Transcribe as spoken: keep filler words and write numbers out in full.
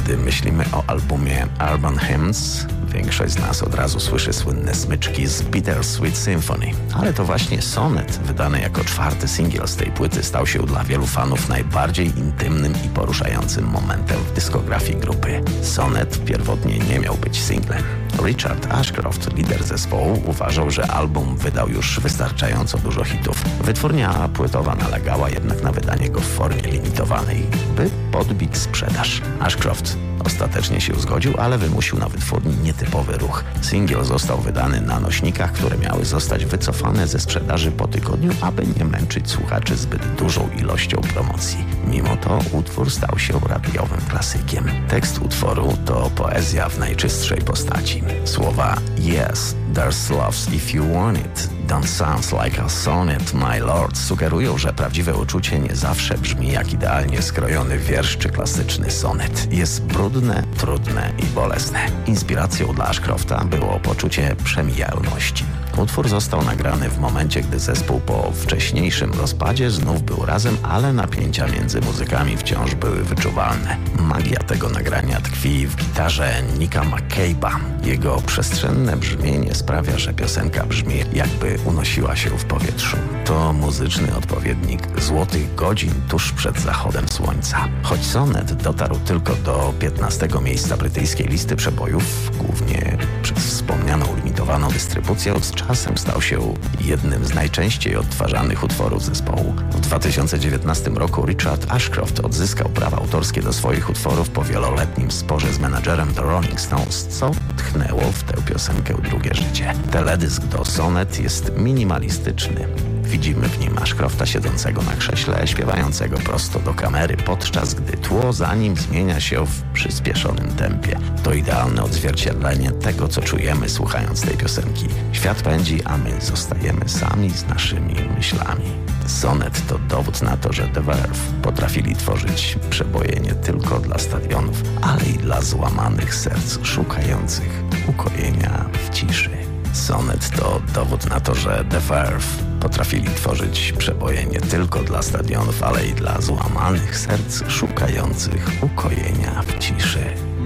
Kiedy myślimy o albumie Urban Hymns, większość z nas od razu słyszy słynne smyczki z Bittersweet Symphony. Ale to właśnie Sonnet, wydany jako czwarty singiel z tej płyty, stał się dla wielu fanów najbardziej intymnym i poruszającym momentem w dyskografii grupy. Sonnet pierwotnie nie miał być singlem. Richard Ashcroft, lider zespołu, uważał, że album wydał już wystarczająco dużo hitów. Wytwórnia płytowa nalegała jednak na wydanie go w formie limitowanej, by podbić sprzedaż. Ashcroft ostatecznie się zgodził, ale wymusił na wytwórni nietypowy ruch. Singiel został wydany na nośnikach, które miały zostać wycofane ze sprzedaży po tygodniu, aby nie męczyć słuchaczy zbyt dużą ilością promocji. Mimo to utwór stał się radiowym klasykiem. Tekst utworu to poezja w najczystszej postaci. Słowa "Yes, there's loves if you want it, don't sounds like a sonnet, my lord" sugerują, że prawdziwe uczucie nie zawsze brzmi jak idealnie skrojony wiersz czy klasyczny sonet. Jest brudne, trudne i bolesne. Inspiracją dla Ashcrofta było poczucie przemijalności. Utwór został nagrany w momencie, gdy zespół po wcześniejszym rozpadzie znów był razem, ale napięcia między muzykami wciąż były wyczuwalne. Magia tego nagrania tkwi w gitarze Nicka McCabe'a. Jego przestrzenne brzmienie sprawia, że piosenka brzmi, jakby unosiła się w powietrzu. To muzyczny odpowiednik złotych godzin tuż przed zachodem słońca. Choć Sonnet dotarł tylko do piętnastego miejsca brytyjskiej listy przebojów, głównie przez wspomnianą limitowaną dystrybucję, z czasem stał się jednym z najczęściej odtwarzanych utworów zespołu. W dwa tysiące dziewiętnastym roku Richard Ashcroft odzyskał prawa autorskie do swoich utworów po wieloletnim sporze z menadżerem The Rolling Stones, co tchnęło w tę piosenkę drugie życie. Teledysk do Sonnet jest minimalistyczny. Widzimy w nim Ashcrofta siedzącego na krześle, śpiewającego prosto do kamery, podczas gdy tło za nim zmienia się w przyspieszonym tempie. To idealne odzwierciedlenie tego, co czujemy słuchając tej piosenki. Świat pędzi, a my zostajemy sami z naszymi myślami. Sonnet to dowód na to, że The Verve potrafili tworzyć przeboje nie tylko dla stadionów, ale i dla złamanych serc szukających ukojenia w ciszy. Sonnet to dowód na to, że The Verve potrafili tworzyć przeboje nie tylko dla stadionów, ale i dla złamanych serc szukających ukojenia w ciszy.